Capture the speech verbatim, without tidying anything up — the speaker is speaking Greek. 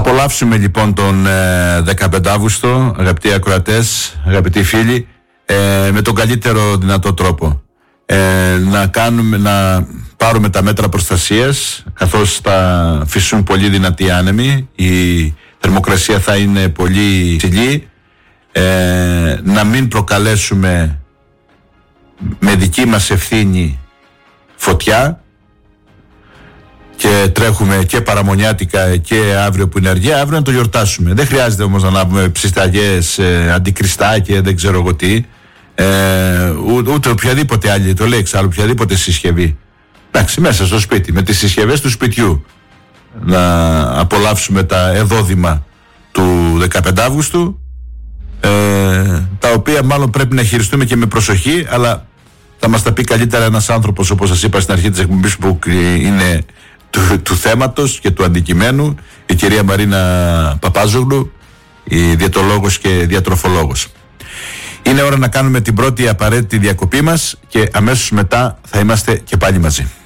απολαύσουμε λοιπόν τον ε, δεκαπέντε Αύγουστο, αγαπητοί ακροατές, αγαπητοί φίλοι, ε, με τον καλύτερο δυνατό τρόπο. Ε, να, κάνουμε, να πάρουμε τα μέτρα προστασίας, καθώς θα φυσούν πολύ δυνατοί άνεμοι, η θερμοκρασία θα είναι πολύ ψηλή, ε, να μην προκαλέσουμε με δική μας ευθύνη φωτιά, και τρέχουμε και παραμονιάτικα και αύριο που είναι αργία, αύριο να το γιορτάσουμε. Δεν χρειάζεται όμως να λάβουμε ψισταγιές, ε, αντικριστά και δεν ξέρω εγώ τι, ε, ούτε, ούτε οποιαδήποτε άλλη, το λέει εξάλλου, οποιαδήποτε συσκευή. Εντάξει, μέσα στο σπίτι, με τις συσκευές του σπιτιού, να απολαύσουμε τα εδόδημα του δεκαπέντε Αύγουστου, ε, τα οποία μάλλον πρέπει να χειριστούμε και με προσοχή, αλλά θα μας τα πει καλύτερα ένας άνθρωπος, όπως σας είπα στην αρχή της εκπομπής, που είναι του, του θέματος και του αντικειμένου, η κυρία Μαρίνα Παπάζογλου, η διαιτολόγος και διατροφολόγος. Είναι ώρα να κάνουμε την πρώτη απαραίτητη διακοπή μας και αμέσως μετά θα είμαστε και πάλι μαζί.